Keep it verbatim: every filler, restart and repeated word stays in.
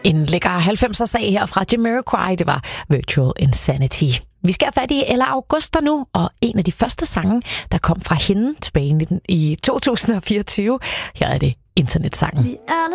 En lækker halvfemser-sag her fra Jamiroquai, det var Virtual Insanity. Vi skal have fat i Ella Augusta nu, og en af de første sange, der kom fra hende tilbage i to tusind og fireogtyve. Her er det internetsangen.